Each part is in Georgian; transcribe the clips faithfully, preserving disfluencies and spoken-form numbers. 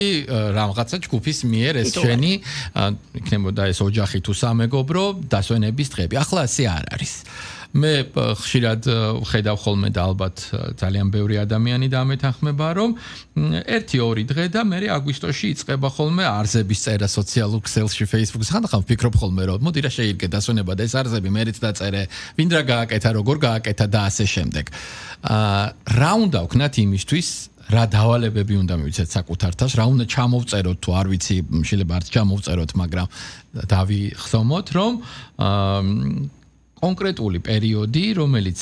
რაღაცა ჯგუფის მიერ ეს შენი იქნებოდა ეს ოჯახი თუ სამეგობრო დასვენების დღები. ახლა ასე არ არის. მე ხშირად ვხედავ ხოლმე და ალბათ ძალიან ბევრი ადამიანი დამეთანხმება, რომ ერთი ორი დღე და მე აგვისტოში იწყება ხოლმე არზების წერა სოციალურ ქსელში, Facebook-ზე. ხანდახან ვფიქრობ ხოლმე, რომ მოდი რა შეირგე დასვენება და ეს არზები მერეც დაწერე, ვინ რა გააკეთა, როგორ გააკეთა და ასე შემდეგ. რა უნდა ვქნათ იმისთვის რა დავალებები უნდა მივიცეთ საკუთარ თავს, რა უნდა ჩამოვწეროთ თუ არ ვიცი, შეიძლება არც ჩამოვწეროთ, მაგრამ დავიხსოვოთ, რომ კონკრეტული პერიოდი, რომელიც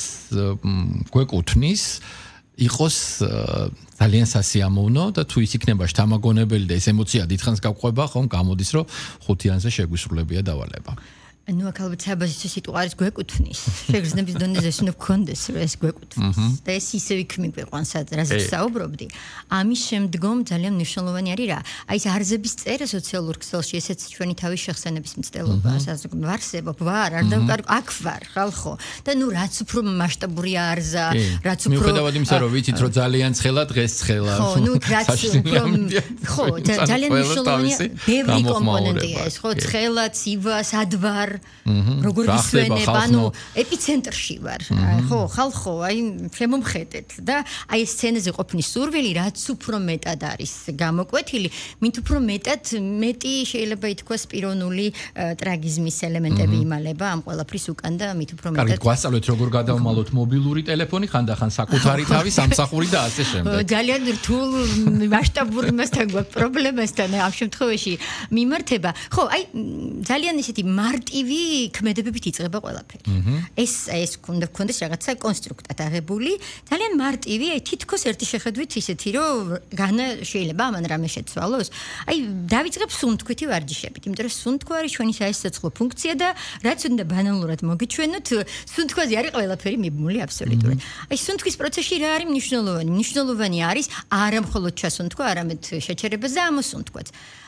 გვეკუთვნის, იყოს ძალიან სასიამოვნო და თუ ის იქნება შთამაგონებელი და ეს ემოცია დიდხანს გავყვება, ხომ გამოდის, რომ ხუთიანზე შეგვისრულებია დავალება. ნუ აქ ალბათ საბაზისო სიტუაციის გვეკუთვნის. შეგრძნების დონეზე უნდა გქონდეს, რომ ეს გვეკუთვნის. და ეს ისევ იქ მიყვანს, რაზეც საუბრობდი. ამის შემდგომ ძალიან მნიშვნელოვანი არის რა. აი ეს არზების წერა სოციალურ ქსელში, ესეც ჩვენი თავის შეხსენების მცდელობა, საზოგადო ვარსებობ, ვარ, არ დავკარ, აქ ვარ, ხალხო. და ნუ რაც უფრო მასშტაბური არზა, რაც უფრო მიუხედავად იმისა, რომ ვიცით, რომ ძალიან ცხელა დღეს ცხელა. ხო, ნუ რაც უფრო ხო, ძალიან მნიშვნელოვანია, ბევრი კომპონენტია ეს, ხო, ცხელა, ცივა, სადვარ როგორ ვისვენებ, ანუ ეპიცენტრში ვარ. ხო, ხალხო, აი შემომხედეთ და აი ეს სცენაზე ყოფნის სურვილი რაც უფრო მეტად არის გამოკვეთილი, მით უფრო მეტად მეტი შეიძლება ითქვას პიროვნული ტრაგიზმის ელემენტები იმალება ამ ყველაფრის უკან და მით უფრო მეტად. კარგი, გვასწავლეთ როგორ გადავმალოთ მობილური ტელეფონი, ხანდახან საკუთარი თავი, სამსახური და ასე შემდეგ. ძალიან რთულ მასშტაბურ მასთან გვაქვს პრობლემასთან ამ შემთხვევაში მიმართება. ხო, აი ძალიან ისეთი მარტივი ქმედებებით იწყება ყველაფერი. ეს ეს უნდა გქონდეს რაღაცა კონსტრუქტად აღებული, ძალიან მარტივი, აი თითქოს ერთი შეხედვით ისეთი, რომ განა შეიძლება ამან რამე შეცვალოს. აი დავიწყებ სუნთქვითი ვარჯიშებით, იმიტომ რომ სუნთქვა არის ჩვენი საესაცლო ფუნქცია და რაც უნდა ბანალურად მოგიჩვენოთ, სუნთქვაზე არის ყველაფერი მიბმული აბსოლუტურად. აი სუნთქვის პროცესში რა არის მნიშვნელოვანი? მნიშვნელოვანი არის არა მხოლოდ ჩასუნთქვა, არამედ შეჩერებას და ამოსუნთქვაც.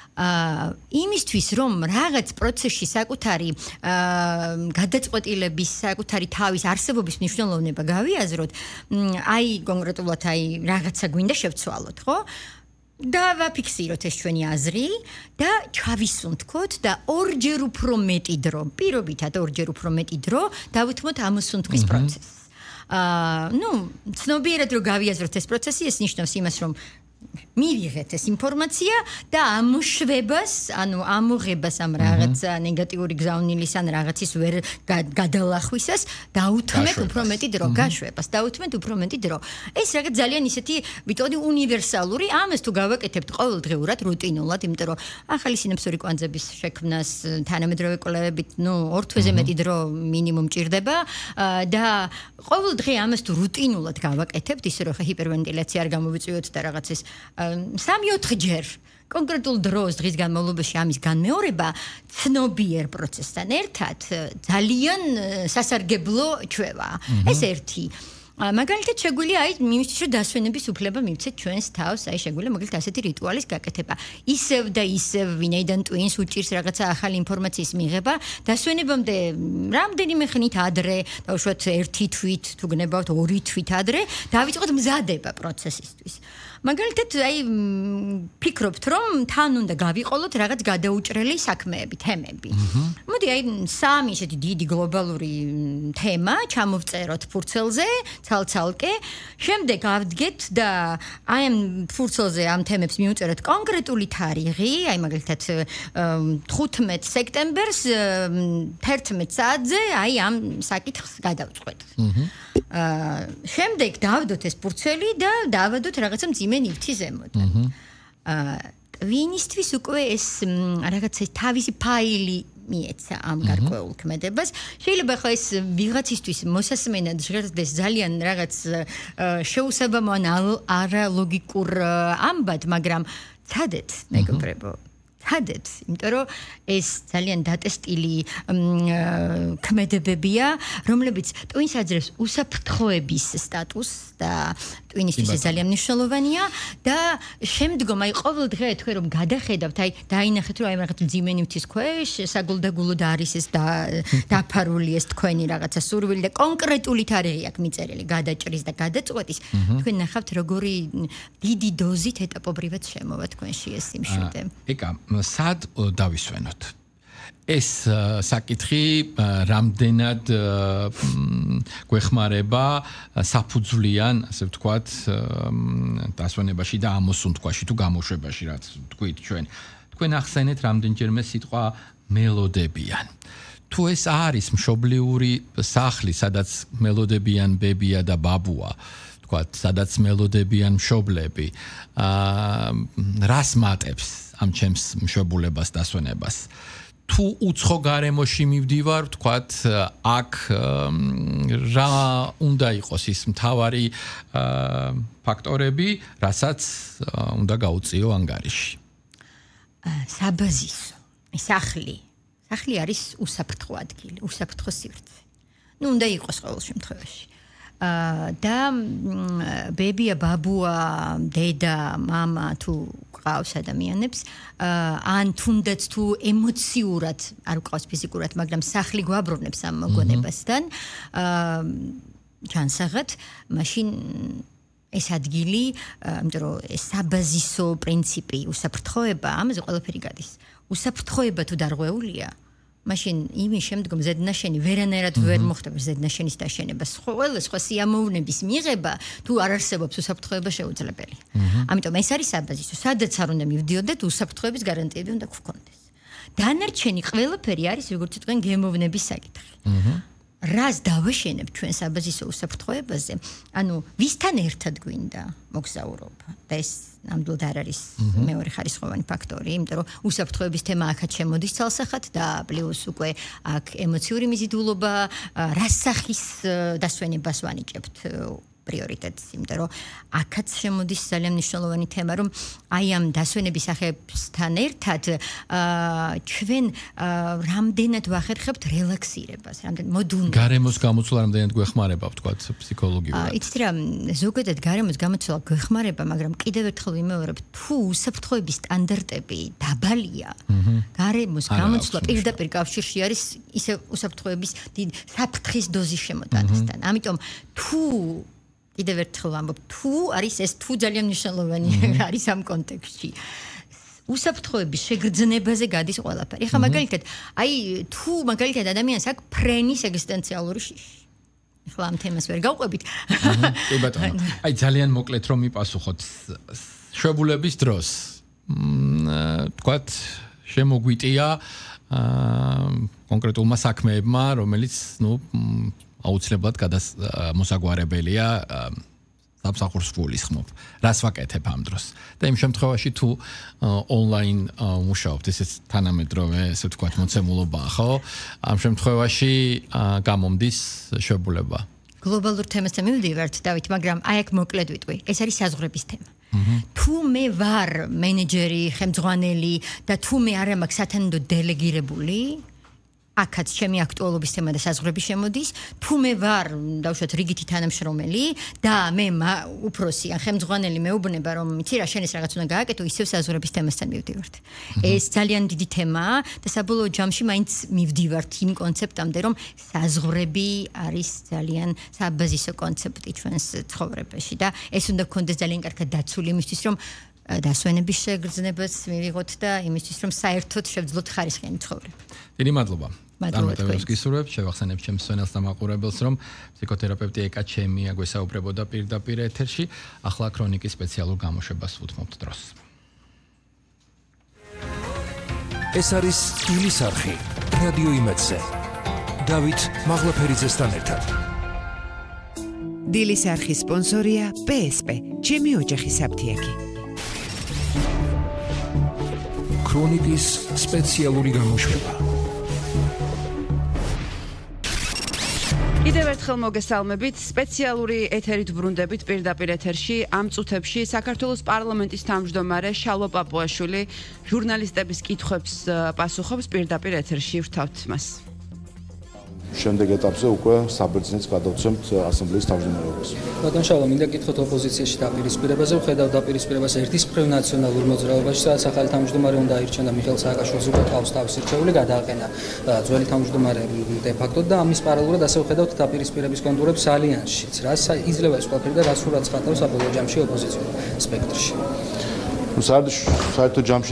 აა იმისთვის რომ რაღაც პროცესში საკუთარი აა გადაწყვეტილების საკუთარი თავის არსებობის მნიშვნელოვნება გავიაზროთ, აი კონკრეტულად აი რაღაცა გვინდა შევცვალოთ, ხო? და ვაფიქსიროთ ეს ჩვენი აზრი და ჩავისუნთქოთ და ორჯერ უფრო მეტი დრო, პირობითად ორჯერ უფრო მეტი დრო დავითმოთ ამოსუნთქვის პროცესს. აა ნუ ცნობიერად რომ გავიაზროთ ეს პროცესი, ეს ნიშნავს იმას, რომ მივიღეთ ეს ინფორმაცია და ამოშვებას, ანუ ამოღებას ამ რაღაც ნეგატიური გზავნილის ან რაღაცის ვერ გადალახვისას დაუთმეთ უფრო მეტი დრო, გაშვებას, დაუთმეთ უფრო მეტი დრო. ეს რაღაც ძალიან ისეთი, ვიტყოდი უნივერსალური, ამას თუ გავაკეთებთ ყოველდღიურად, რუტინულად, იმიტომ რომ ახალი სინაფსური კვანძების შექმნას თანამედროვე კვლევებით, ნუ ორ თვეზე მეტი დრო მინიმუმ ჭირდება და ყოველდღე ამას თუ რუტინულად გავაკეთებთ, ისე რომ ჰიპერვენტილაცია არ გამოვიწვიოთ და რაღაცის სამი-ოთხი ჯერ კონკრეტულ დროს დღის განმავლობაში ამის განმეორება ცნობიერ პროცესთან ერთად ძალიან სასარგებლო ჩვევა. ეს ერთი. მაგალითად შეგვიძლია აი იმისთვის რომ დასვენების უფლება მივცეთ ჩვენს თავს, აი შეგვიძლია მაგალითად ასეთი რიტუალის გაკეთება. ისევ და ისევ ვინაიდან ტვინს უჭირს რაღაცა ახალი ინფორმაციის მიღება, დასვენებამდე რამდენიმე ხნით ადრე, დაუშვათ ერთი თვით, თუ გნებავთ ორი თვით ადრე, დავიწყოთ მზადება პროცესისთვის. მაგალითად აი ფიქრობთ რომ თან უნდა გავიყოლოთ რაღაც გადაუჭრელი საქმეები, თემები. მოდი აი სამი ესეთი დიდი გლობალური თემა ჩამოვწეროთ ფურცელზე, ცალ-ცალკე, შემდეგ ავდგეთ და აი ამ ფურცელზე ამ თემებს მივუწეროთ კონკრეტული თარიღი, აი მაგალითად თხუთმეტ სექტემბერს თერთმეტ საათზე აი ამ საკითხს გადავწყვეტ. აა შემდეგ დავდოთ ეს ფურცელი და დავადოთ რაღაცა მძიმე ნივთი ზემოდან. აა ვინისთვის უკვე ეს რაღაცა თავისი ფაილი მიეცა ამ გარკვეულ ქმედებას. შეიძლება ხა ეს ვიღაცისთვის მოსასმენად ჟღერდეს ძალიან რაღაც შეუსაბამო ან არალოგიკურ ამბად, მაგრამ ცადეთ, მეგობრებო, ერთადეთ, იმიტომ რომ ეს ძალიან დატესტილი ქმედებებია, რომლებიც ტვინს აძლევს უსაფრთხოების სტატუსს და ტვინისთვის ეს ძალიან მნიშვნელოვანია და შემდგომ აი ყოველ დღე თქვენ რომ გადახედავთ, აი დაინახეთ რომ აი რაღაც ძიმენი მთის ქვეშ საგულდაგულოდ არის ეს და დაფარული ეს თქვენი რაღაცა სურვილი და კონკრეტული თარიღი აქვს მიწერილი გადაჭრის და გადაწყვეტის, თქვენ ნახავთ როგორი დიდი დოზით ეტაპობრივად შემოვა თქვენში ეს სიმშვიდე. ეკა, სად დავისვენოთ? ეს საკითხი რამდენად გვეხმარება საფუძვლიან, ასე ვთქვათ, დასვენებაში და ამოსუნთქვაში თუ გამოშვებაში, რაც თქვით ჩვენ. თქვენ ახსენეთ რამდენჯერმე სიტყვა მელოდებიან. თუ ეს არის მშობლიური სახლი, სადაც მელოდებიან ბებია და ბაბუა, ვთქვათ, სადაც მელოდებიან მშობლები, აა რას მატებს ამ ჩემს მშობლებას დასვენებას? თუ უცხო გარემოში მივდივარ, ვთქვათ, აქ რა უნდა იყოს ის მთავარი ფაქტორები, რასაც უნდა გაუწიო ანგარიში? საბაზისო, სახლი. სახლი არის უსაფრთხო ადგილი, უსაფრთხო სივრცე. ნუ უნდა იყოს ყოველ შემთხვევაში. და ბებია, ბაბუა, დედა, მამა თუ ყავს ადამიანებს, ან თუნდაც თუ ემოციურად არ ყავს ფიზიკურად, მაგრამ სახლი გვაბრუნებს ამ მოგონებასთან, ჯანსაღად, მაშინ ეს ადგილი, იმიტომ რომ ეს საბაზისო პრინციპი, უსაფრთხოება, ამაზე ყველაფერი გადის. უსაფრთხოება თუ დარღვეულია, მაშინ იმის შემდგომ ზედნაშენი ვერანაირად ვერ მოხდება ზედნაშენის დაშენება. ყველა სხვა სიამოვნების მიღება თუ არ არსებობს უსაფრთხოება შეუძლებელია. ამიტომ ეს არის საბაზისო. სადაც არ უნდა მივდიოდეთ, უსაფრთხოების გარანტიები უნდა გქონდეს. დანარჩენი ყველაფერი არის როგორც თქვენ გემოვნების საკითხი. რას დავაშენებ ჩვენ საბაზისო უსაფრთხოებაზე? ანუ ვისთან ერთად გვინდა მოგზაურობა? და ეს ნამდვილად არ არის მეორე ხარისხოვანი ფაქტორი, იმიტომ რომ უსაფრთხოების თემა აქაც შემოდის ცალსახად და პლუს უკვე აქ ემოციური მიზიდულობა, რას სახის დასვენებას ვანიჭებთ პრიორიტეტს, იმიტომ რომ აქაც შემოდის ძალიან მნიშვნელოვანი თემა, რომ აი ამ დასვენების სახეებთან ერთად ჩვენ რამდენად ვახერხებთ რელაქსირებას, რამდენად მოდუნებას. გარემოს გამოცვლა რამდენად გვეხმარება, ვთქვათ, ფსიქოლოგიურად. იცით რა, ზოგადად გარემოს გამოცვლა გვეხმარება, მაგრამ კიდევ ერთხელ ვიმეორებ, თუ უსაფრთხოების სტანდარტები დაბალია, გარემოს გამოცვლა პირდაპირ კავშირში არის ისე უსაფრთხოების დიდ საფრთხის დოზის შემოტანასთან. ამიტომ თუ კიდევ ერთხელ ვამბობ, თუ არის ეს თუ ძალიან მნიშვნელოვანი არის ამ კონტექსტში. უსაფრთხოების შეგრძნებაზე გადის ყველაფერი. ეხლა მაგალითად, აი თუ მაგალითად ადამიანს აქვს ფრენის ეგზისტენციალური შიში. ეხლა ამ თემას ვერ გავყვებით. კი ბატონო. აი ძალიან მოკლედ რომ მიპასუხოთ შვებულების დროს. თქვათ, შემოგვიტია კონკრეტულმა საქმეებმა, რომელიც, ნუ აუცილებლად მოსაგვარებელია სამსახურს გულისხმობ. რას ვაკეთებ ამ დროს? და იმ შემთხვევაში თუ ონლაინ მუშაობთ, ესეც თანამედროვე, ესე ვთქვათ, მოცემულობაა, ხო? ამ შემთხვევაში გამომდის შვებულება. გლობალურ თემასთან მივდივართ, დავით, მაგრამ აი აქ მოკლედ ვიტყვი. ეს არის საზღვრების თემა. თუ მე ვარ მენეჯერი, ხელმძღვანელი და თუ მე არ მაქვს სათანადო დელეგირებული, აქაც ჩემი აქტუალობის თემა და საზღვრები შემოდის, თუ მე ვარ, დავუშვათ, რიგითი თანამშრომელი და მე უფროსი ან ხელმძღვანელი მეუბნება, რომ იცი რა, შენ ეს რაღაც უნდა გააკეთო, ისევ საზღვრების თემასთან მივდივართ. ეს ძალიან დიდი თემაა და საბოლოო ჯამში მაინც მივდივართ იმ კონცეპტამდე, რომ საზღვრები არის ძალიან საბაზისო კონცეპტი ჩვენს ცხოვრებაში და ეს უნდა გქონდეს ძალიან კარგად დაცული იმისთვის, რომ დასვენების შეგრძნებას მივიღოთ და იმისთვის, რომ საერთოდ შევძლოთ ხარისხიანი ცხოვრება. დიდი მადლობა. მადლობა თქვენს. გისურვებთ, შევახსენებ ჩემს სვენელს და მაყურებელს, რომ ფსიქოთერაპევტი ეკა ჩემია გვესაუბრებოდა პირდაპირ ეთერში, ახლა ქრონიკის სპეციალურ გამოშვებას უთმობთ დროს. ეს არის სტილის არხი, რადიო იმედზე. დავით მაღლაფერიძესთან ერთად. დილის არხის სპონსორია პე ეს პე, ჩემი ოჯახის აფთიაქი. ქრონიკის სპეციალური გამოშვება. კიდევ ერთხელ მოგესალმებით. სპეციალური ეთერით ბრუნდებით პირდაპირ ეთერში ამ წუთებში საქართველოს პარლამენტის თავმჯდომარე შალვა პაპუაშვილი ჟურნალისტების კითხვებს პასუხობს პირდაპირ ეთერში ვრთავთ მას. შემდეგ ეტაპზე უკვე საბერძნეთს გადავცემთ ასამბლეის თავმჯდომარეობას. ბატონ შალვა, მინდა გითხოთ ოპოზიციაში დაპირისპირებაზე, ვხედავ დაპირისპირებას ერთის მხრივ ნაციონალურ მოძრაობაში, სადაც ახალი თავმჯდომარე უნდა აირჩიონ და მიხეილ სააკაშვილის უკვე ყავს თავისი რჩეული გადააყენა ძველი თავმჯდომარე დე ფაქტო და ამის პარალელურად ასე ვხედავთ დაპირისპირების კონტურებს ალიანსშიც. რას იძლევა ეს ყველაფერი და რას სურათს ხატავს საბოლოო ჯამში ოპოზიციურ სპექტრში? საერთო ჯამში